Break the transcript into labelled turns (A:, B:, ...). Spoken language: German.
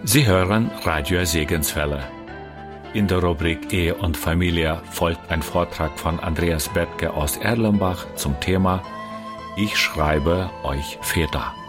A: Sie hören Radio Segenswelle. In der Rubrik Ehe und Familie folgt ein Vortrag von Andreas Bethke aus Erlenbach zum Thema Ich schreibe euch Väter.